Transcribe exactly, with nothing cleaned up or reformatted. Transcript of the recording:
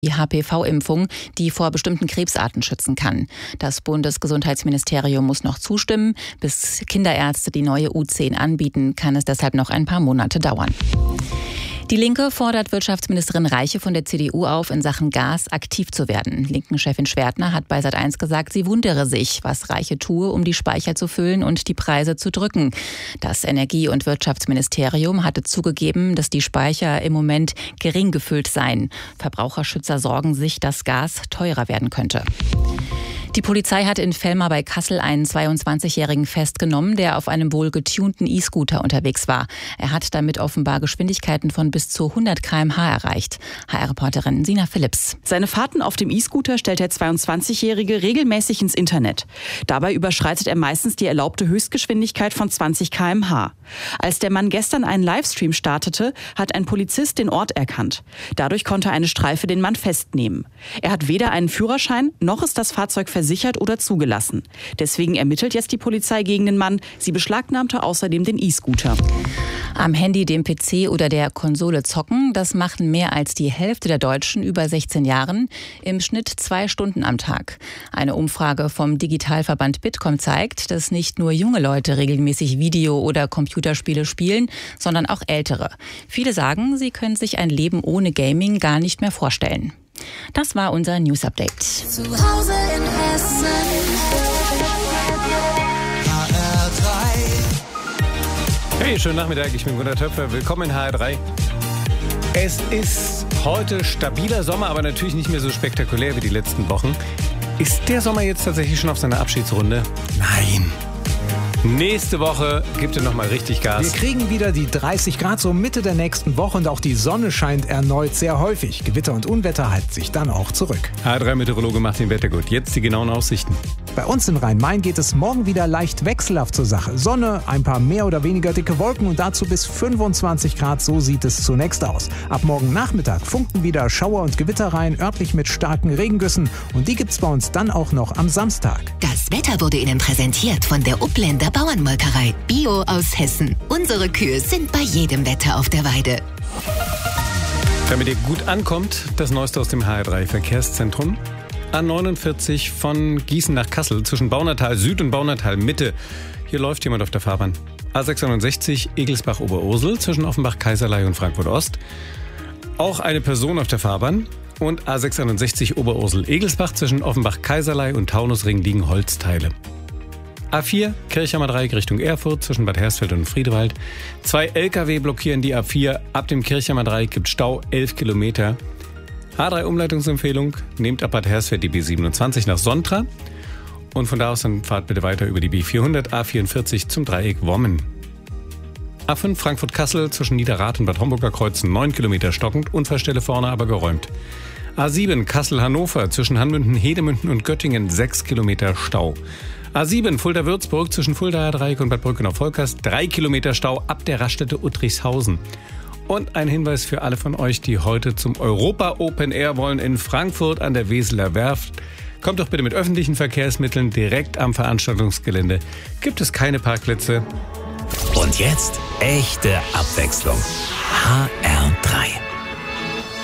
die H P V-Impfung, die vor bestimmten Krebsarten schützen kann. Das Bundesgesundheitsministerium muss noch zustimmen. Bis Kinderärzte die neue U zehn anbieten, kann es deshalb noch ein paar Monate dauern. Die Linke fordert Wirtschaftsministerin Reiche von der C D U auf, in Sachen Gas aktiv zu werden. Linken-Chefin Schwertner hat bei Sat eins gesagt, sie wundere sich, was Reiche tue, um die Speicher zu füllen und die Preise zu drücken. Das Energie- und Wirtschaftsministerium hatte zugegeben, dass die Speicher im Moment gering gefüllt seien. Verbraucherschützer sorgen sich, dass Gas teurer werden könnte. Die Polizei hat in Vellmar bei Kassel einen zweiundzwanzigjährigen festgenommen, der auf einem wohl getunten E-Scooter unterwegs war. Er hat damit offenbar Geschwindigkeiten von bis zu hundert Kilometer pro Stunde erreicht. H R-Reporterin Sina Philipps. Seine Fahrten auf dem E-Scooter stellt der zweiundzwanzigjährige regelmäßig ins Internet. Dabei überschreitet er meistens die erlaubte Höchstgeschwindigkeit von zwanzig Kilometer pro Stunde. Als der Mann gestern einen Livestream startete, hat ein Polizist den Ort erkannt. Dadurch konnte eine Streife den Mann festnehmen. Er hat weder einen Führerschein, noch ist das Fahrzeug versichert oder zugelassen. Deswegen ermittelt jetzt die Polizei gegen den Mann. Sie beschlagnahmte außerdem den E-Scooter. Am Handy, dem P C oder der Konsole zocken, das machen mehr als die Hälfte der Deutschen über sechzehn Jahren, im Schnitt zwei Stunden am Tag. Eine Umfrage vom Digitalverband Bitkom zeigt, dass nicht nur junge Leute regelmäßig Video- oder Computerspiele spielen, sondern auch ältere. Viele sagen, sie können sich ein Leben ohne Gaming gar nicht mehr vorstellen. Das war unser News Update. Zu Hause in Hessen. H R drei. Hey, schönen Nachmittag, ich bin Gunnar Töpfer. Willkommen in H R drei. Es ist heute stabiler Sommer, aber natürlich nicht mehr so spektakulär wie die letzten Wochen. Ist der Sommer jetzt tatsächlich schon auf seiner Abschiedsrunde? Nein. Nächste Woche gibt es nochmal richtig Gas. Wir kriegen wieder die dreißig Grad so Mitte der nächsten Woche und auch die Sonne scheint erneut sehr häufig. Gewitter und Unwetter halten sich dann auch zurück. H R drei-Meteorologe Martin Wettergut. Jetzt die genauen Aussichten. Bei uns in Rhein-Main geht es morgen wieder leicht wechselhaft zur Sache. Sonne, ein paar mehr oder weniger dicke Wolken und dazu bis fünfundzwanzig Grad, so sieht es zunächst aus. Ab morgen Nachmittag funken wieder Schauer und Gewitter rein, örtlich mit starken Regengüssen. Und die gibt's bei uns dann auch noch am Samstag. Das Wetter wurde Ihnen präsentiert von der Upländer Bauernmolkerei. Bio aus Hessen. Unsere Kühe sind bei jedem Wetter auf der Weide. Damit ihr gut ankommt, das Neueste aus dem H R drei Verkehrszentrum. A neunundvierzig von Gießen nach Kassel zwischen Baunatal Süd und Baunatal Mitte. Hier läuft jemand auf der Fahrbahn. A sechsundneunzig Egelsbach-Oberursel zwischen Offenbach-Kaiserlei und Frankfurt Ost. Auch eine Person auf der Fahrbahn. Und A sechsundneunzig Oberursel-Egelsbach zwischen Offenbach-Kaiserlei und Taunusring liegen Holzteile. A vier Kirchhammer Dreieck Richtung Erfurt zwischen Bad Hersfeld und Friedewald. Zwei L K W blockieren die A vier. Ab dem Kirchhammer Dreieck gibt Stau elf Kilometer. H drei Umleitungsempfehlung, nehmt ab Bad Hersfeld die B siebenundzwanzig nach Sontra und von da aus dann fahrt bitte weiter über die B vierhundert, A vierundvierzig zum Dreieck Wommen. A fünf Frankfurt-Kassel zwischen Niederrad und Bad Homburger Kreuzen neun Kilometer stockend, Unfallstelle vorne aber geräumt. A sieben Kassel-Hannover zwischen Hanmünden, Hedemünden und Göttingen sechs Kilometer Stau. A sieben Fulda-Würzburg zwischen Fuldaer Dreieck und Bad Brückenau-Volkers drei Kilometer Stau ab der Raststätte Uttrichshausen. Und ein Hinweis für alle von euch, die heute zum Europa Open Air wollen in Frankfurt an der Weseler Werft. Kommt doch bitte mit öffentlichen Verkehrsmitteln direkt am Veranstaltungsgelände. Gibt es keine Parkplätze. Und jetzt echte Abwechslung. H R drei.